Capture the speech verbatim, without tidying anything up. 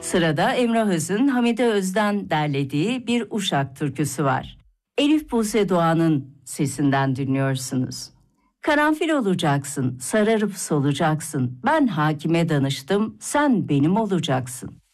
Sırada Emrah Öz'ün Hamide Öz'den derlediği bir Uşak türküsü var. Elif Buse Doğan'ın sesinden dinliyorsunuz. Karanfil olacaksın, sararıp solacaksın. Ben hakime danıştım, sen benim olacaksın.